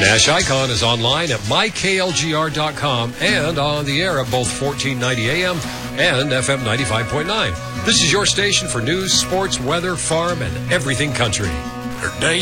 Nash Icon is online at myklgr.com and on the air at both 1490 AM and FM 95.9. This is your station for news, sports, weather, farm, and everything country.